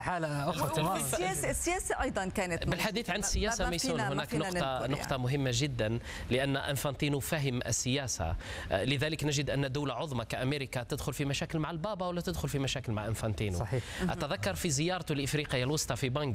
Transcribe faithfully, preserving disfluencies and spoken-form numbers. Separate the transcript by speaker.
Speaker 1: حالة أخرى تماما.
Speaker 2: السياسة السياسة أيضا كانت
Speaker 3: بالحديث عن السياسة ميسون هناك نقطة نقطة مهمة جدا، لأن انفانتينو فهم السياسة، لذلك نجد أن دولة عظمى كأمريكا تدخل في مشاكل مع البابا ولا تدخل في مشاكل مع انفانتينو.
Speaker 1: صحيح.
Speaker 3: أتذكر في زيارته لإفريقيا الوسطى في بانجي